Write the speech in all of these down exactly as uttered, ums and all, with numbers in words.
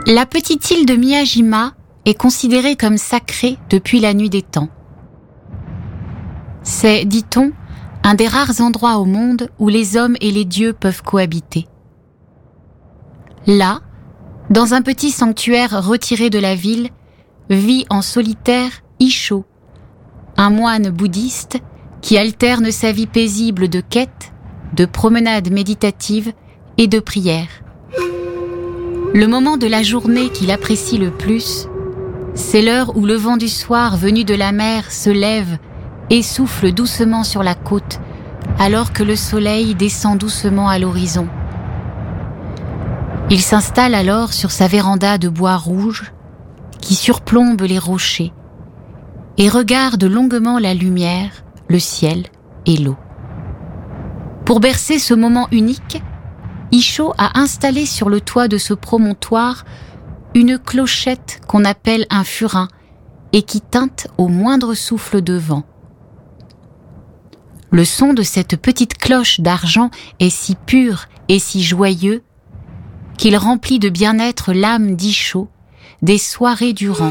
La petite île de Miyajima est considérée comme sacrée depuis la nuit des temps. C'est, dit-on, un des rares endroits au monde où les hommes et les dieux peuvent cohabiter. Là, dans un petit sanctuaire retiré de la ville, vit en solitaire Isho, un moine bouddhiste qui alterne sa vie paisible de quête, de promenade méditative et de prière. Le moment de la journée qu'il apprécie le plus, c'est l'heure où le vent du soir venu de la mer se lève et souffle doucement sur la côte, alors que le soleil descend doucement à l'horizon. Il s'installe alors sur sa véranda de bois rouge qui surplombe les rochers et regarde longuement la lumière, le ciel et l'eau. Pour bercer ce moment unique, Isho a installé sur le toit de ce promontoire une clochette qu'on appelle un furin et qui tinte au moindre souffle de vent. Le son de cette petite cloche d'argent est si pur et si joyeux qu'il remplit de bien-être l'âme d'Isho des soirées durant.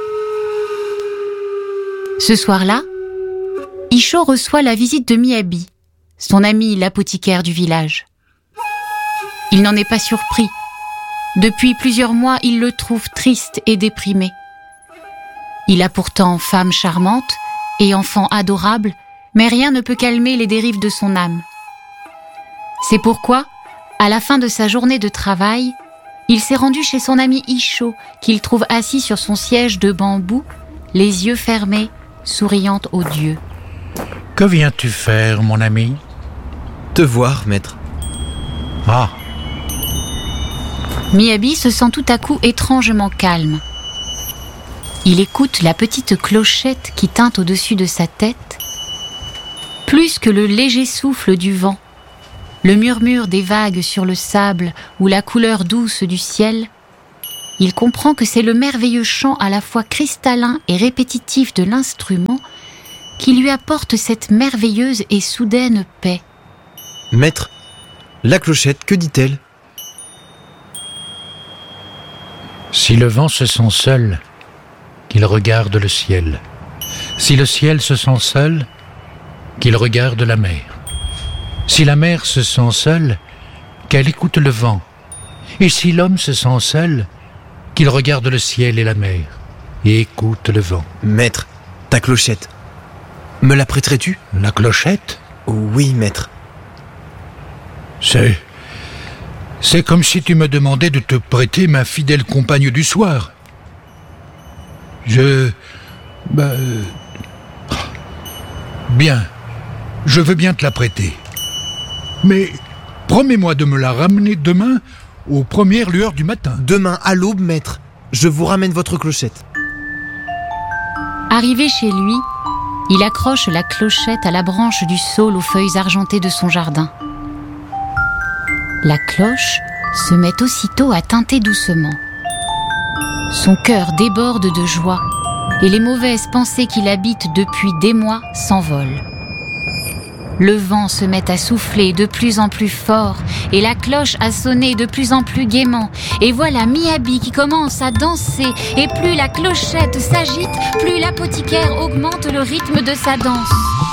Ce soir-là, Isho reçoit la visite de Miyabi, son ami l'apothicaire du village. Il n'en est pas surpris. Depuis plusieurs mois, il le trouve triste et déprimé. Il a pourtant femme charmante et enfant adorable, mais rien ne peut calmer les dérives de son âme. C'est pourquoi, à la fin de sa journée de travail, il s'est rendu chez son ami Isho, qu'il trouve assis sur son siège de bambou, les yeux fermés, souriant aux dieux. « Que viens-tu faire, mon ami ?»« Te voir, maître. » « Ah !» Miyabi se sent tout à coup étrangement calme. Il écoute la petite clochette qui tinte au-dessus de sa tête. Plus que le léger souffle du vent, le murmure des vagues sur le sable ou la couleur douce du ciel, il comprend que c'est le merveilleux chant à la fois cristallin et répétitif de l'instrument qui lui apporte cette merveilleuse et soudaine paix. « Maître, la clochette, que dit-elle ?» Si le vent se sent seul, qu'il regarde le ciel. Si le ciel se sent seul, qu'il regarde la mer. Si la mer se sent seule, qu'elle écoute le vent. Et si l'homme se sent seul, qu'il regarde le ciel et la mer et écoute le vent. Maître, ta clochette, me la prêterais-tu ? La clochette ? Oui, maître. C'est... C'est comme si tu me demandais de te prêter ma fidèle compagne du soir. Je... Ben... Bien, je veux bien te la prêter. Mais promets-moi de me la ramener demain aux premières lueurs du matin. Demain à l'aube, maître, je vous ramène votre clochette. Arrivé chez lui, il accroche la clochette à la branche du saule aux feuilles argentées de son jardin. La cloche se met aussitôt à tinter doucement. Son cœur déborde de joie et les mauvaises pensées qui l'habitent depuis des mois s'envolent. Le vent se met à souffler de plus en plus fort et la cloche à sonner de plus en plus gaiement. Et voilà Miyabi qui commence à danser et plus la clochette s'agite, plus l'apothicaire augmente le rythme de sa danse.